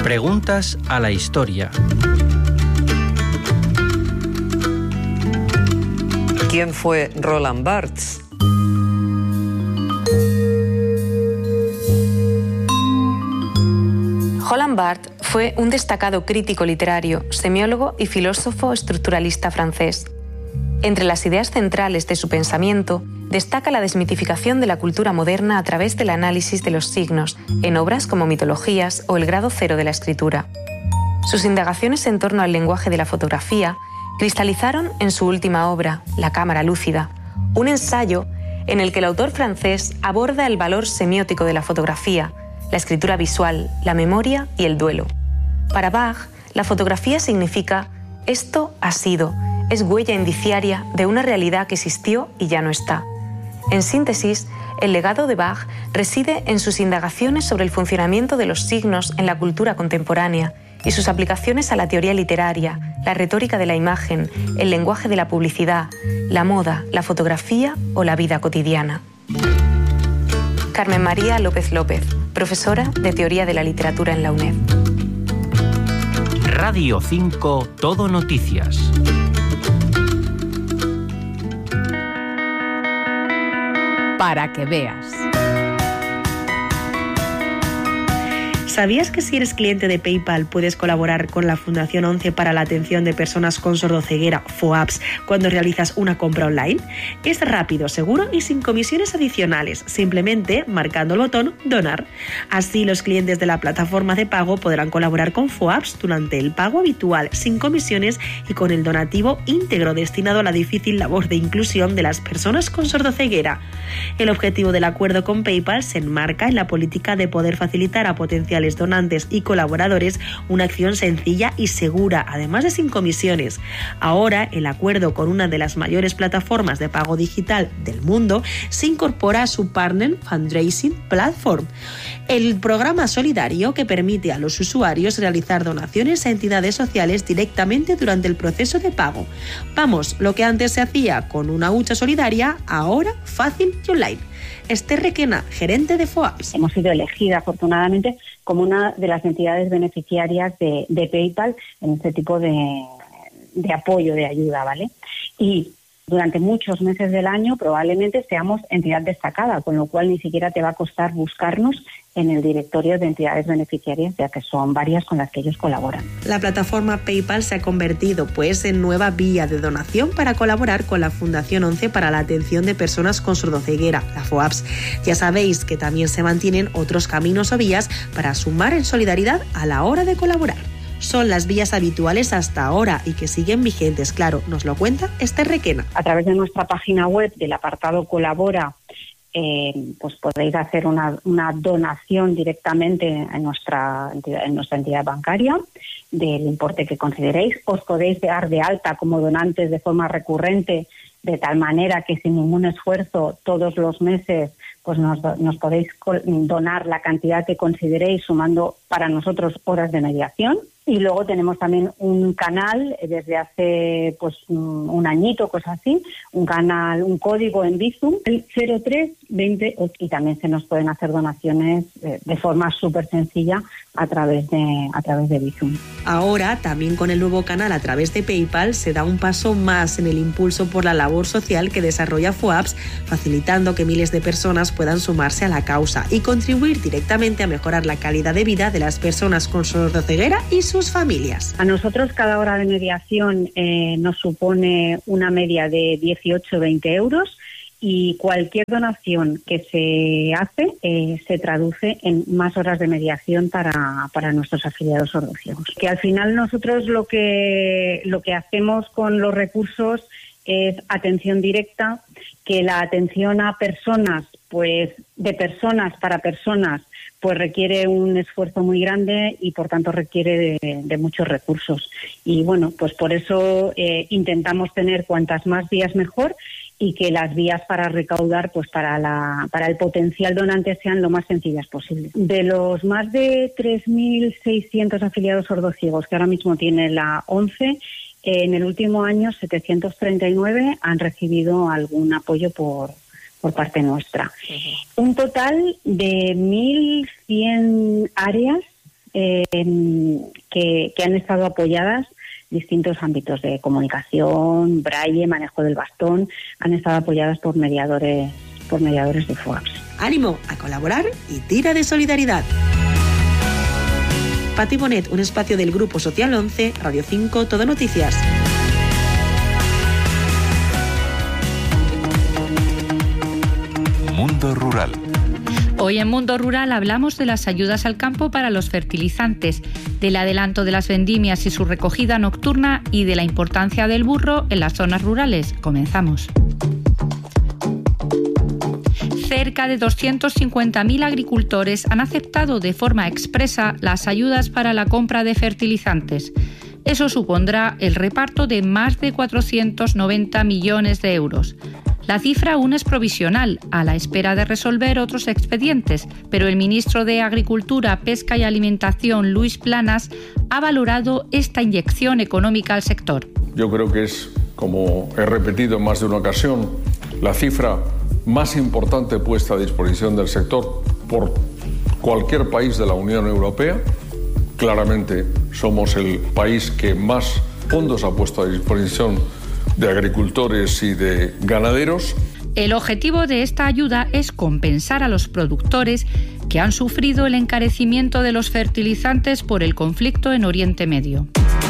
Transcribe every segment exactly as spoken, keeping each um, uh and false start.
Preguntas a la historia. ¿Quién fue Roland Barthes? Roland Barthes fue un destacado crítico literario, semiólogo y filósofo estructuralista francés. Entre las ideas centrales de su pensamiento destaca la desmitificación de la cultura moderna a través del análisis de los signos en obras como Mitologías o El grado cero de la escritura. Sus indagaciones en torno al lenguaje de la fotografía cristalizaron en su última obra, La cámara lúcida, un ensayo en el que el autor francés aborda el valor semiótico de la fotografía, la escritura visual, la memoria y el duelo. Para Bach, la fotografía significa «esto ha sido», es huella indiciaria de una realidad que existió y ya no está. En síntesis, el legado de Bach reside en sus indagaciones sobre el funcionamiento de los signos en la cultura contemporánea y sus aplicaciones a la teoría literaria, la retórica de la imagen, el lenguaje de la publicidad, la moda, la fotografía o la vida cotidiana. Carmen María López López, profesora de Teoría de la Literatura en la UNED. Radio cinco Todo Noticias. Para que veas. ¿Sabías que si eres cliente de PayPal puedes colaborar con la Fundación once para la atención de personas con sordoceguera, FOAPS, cuando realizas una compra online? Es rápido, seguro y sin comisiones adicionales, simplemente marcando el botón Donar. Así los clientes de la plataforma de pago podrán colaborar con FOAPS durante el pago habitual, sin comisiones y con el donativo íntegro destinado a la difícil labor de inclusión de las personas con sordoceguera. El objetivo del acuerdo con PayPal se enmarca en la política de poder facilitar a potenciales donantes y colaboradores una acción sencilla y segura, además de sin comisiones. Ahora, el acuerdo con una de las mayores plataformas de pago digital del mundo se incorpora a su Partner Fundraising Platform, el programa solidario que permite a los usuarios realizar donaciones a entidades sociales directamente durante el proceso de pago. Vamos, lo que antes se hacía con una hucha solidaria, ahora fácil y online. Esther Requena, gerente de FOAPS. Hemos sido elegida, afortunadamente, como una de las entidades beneficiarias de, de PayPal en este tipo de, de apoyo, de ayuda, ¿vale? Y durante muchos meses del año probablemente seamos entidad destacada, con lo cual ni siquiera te va a costar buscarnos en el directorio de entidades beneficiarias, ya que son varias con las que ellos colaboran. La plataforma PayPal se ha convertido, pues, en nueva vía de donación para colaborar con la Fundación once para la atención de personas con sordoceguera, la FOAPS. Ya sabéis que también se mantienen otros caminos o vías para sumar en solidaridad a la hora de colaborar. Son las vías habituales hasta ahora y que siguen vigentes, claro, nos lo cuenta Esther Requena. A través de nuestra página web del apartado Colabora, eh, pues podéis hacer una, una donación directamente en nuestra, entidad, en nuestra entidad bancaria del importe que consideréis. Os podéis dar de alta como donantes de forma recurrente, de tal manera que sin ningún esfuerzo todos los meses pues nos, nos podéis donar la cantidad que consideréis, sumando para nosotros horas de mediación. Y luego tenemos también un canal desde hace pues un añito, cosas así, un canal, un código en Bizum, el cero tres veinte, y también se nos pueden hacer donaciones de, de forma súper sencilla a través de a través de Bizum. Ahora, también con el nuevo canal a través de PayPal, se da un paso más en el impulso por la labor social que desarrolla FOAPS, facilitando que miles de personas puedan sumarse a la causa y contribuir directamente a mejorar la calidad de vida de las personas con sordoceguera y sus familias. A nosotros cada hora de mediación eh, nos supone una media de dieciocho a veinte euros y cualquier donación que se hace eh, se traduce en más horas de mediación para, para nuestros afiliados sordociegos. Que al final nosotros lo que, lo que hacemos con los recursos es atención directa, que la atención a personas, pues de personas para personas, pues requiere un esfuerzo muy grande y por tanto requiere de, de muchos recursos. Y bueno, pues por eso eh, intentamos tener cuantas más vías mejor y que las vías para recaudar, pues para la para el potencial donante sean lo más sencillas posible. De los más de tres mil seiscientos afiliados sordociegos que ahora mismo tiene la ONCE, en el último año setecientos treinta y nueve han recibido algún apoyo por por parte nuestra. Uh-huh. Un total de mil cien áreas eh, que, que han estado apoyadas. Distintos ámbitos de comunicación, braille, manejo del bastón, han estado apoyadas por mediadores, por mediadores de FOAPS. Ánimo a colaborar y tira de solidaridad. Pati Bonet, un espacio del Grupo Social once, Radio cinco, Todo Noticias. Mundo Rural. Hoy en Mundo Rural hablamos de las ayudas al campo para los fertilizantes, del adelanto de las vendimias y su recogida nocturna y de la importancia del burro en las zonas rurales. Comenzamos. Cerca de doscientos cincuenta mil agricultores han aceptado de forma expresa las ayudas para la compra de fertilizantes. Eso supondrá el reparto de más de cuatrocientos noventa millones de euros. La cifra aún es provisional, a la espera de resolver otros expedientes, pero el ministro de Agricultura, Pesca y Alimentación, Luis Planas, ha valorado esta inyección económica al sector. Yo creo que es, como he repetido en más de una ocasión, la cifra más importante puesta a disposición del sector por cualquier país de la Unión Europea. Claramente somos el país que más fondos ha puesto a disposición de agricultores y de ganaderos. El objetivo de esta ayuda es compensar a los productores que han sufrido el encarecimiento de los fertilizantes por el conflicto en Oriente Medio.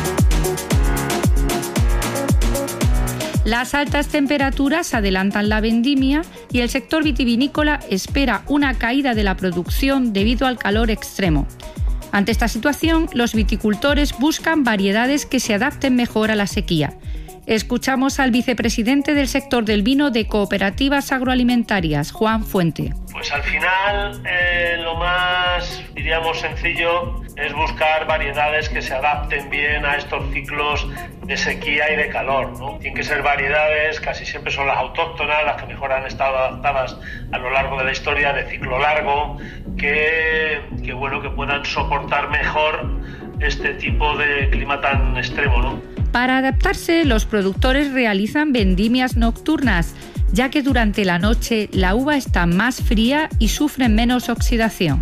Las altas temperaturas adelantan la vendimia y el sector vitivinícola espera una caída de la producción debido al calor extremo. Ante esta situación, los viticultores buscan variedades que se adapten mejor a la sequía. Escuchamos al vicepresidente del sector del vino de Cooperativas Agroalimentarias, Juan Fuente. Pues al final eh, lo más, diríamos, sencillo es buscar variedades que se adapten bien a estos ciclos de sequía y de calor, ¿no? Tienen que ser variedades, casi siempre son las autóctonas, las que mejor han estado adaptadas a lo largo de la historia, de ciclo largo, que, que, bueno, que puedan soportar mejor este tipo de clima tan extremo, ¿no? Para adaptarse, los productores realizan vendimias nocturnas, ya que durante la noche la uva está más fría y sufre menos oxidación.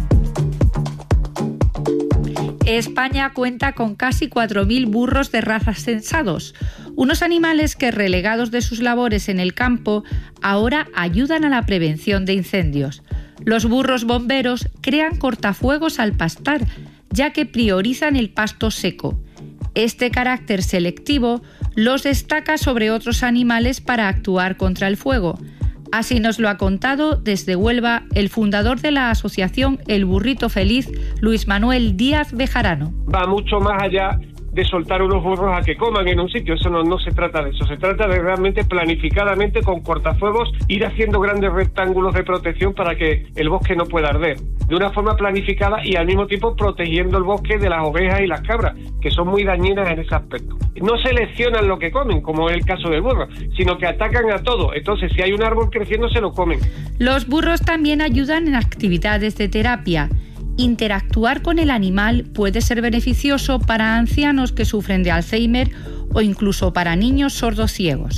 España cuenta con casi cuatro mil burros de raza censados, unos animales que, relegados de sus labores en el campo, ahora ayudan a la prevención de incendios. Los burros bomberos crean cortafuegos al pastar, ya que priorizan el pasto seco. Este carácter selectivo los destaca sobre otros animales para actuar contra el fuego. Así nos lo ha contado desde Huelva el fundador de la asociación El Burrito Feliz, Luis Manuel Díaz Bejarano. Va mucho más allá de soltar unos burros a que coman en un sitio, eso no, no se trata de eso, se trata de realmente planificadamente con cortafuegos ir haciendo grandes rectángulos de protección para que el bosque no pueda arder, de una forma planificada y al mismo tiempo protegiendo el bosque de las ovejas y las cabras, que son muy dañinas en ese aspecto. No seleccionan lo que comen, como es el caso del burro, sino que atacan a todo, entonces si hay un árbol creciendo se lo comen. Los burros también ayudan en actividades de terapia. Interactuar con el animal puede ser beneficioso para ancianos que sufren de Alzheimer o incluso para niños sordociegos.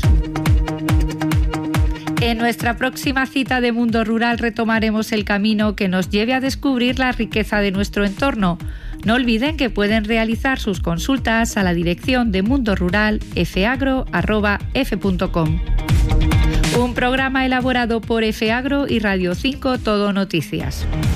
En nuestra próxima cita de Mundo Rural retomaremos el camino que nos lleve a descubrir la riqueza de nuestro entorno. No olviden que pueden realizar sus consultas a la dirección de Mundo Rural f agro arroba f punto com. Un programa elaborado por F Agro y Radio cinco Todo Noticias.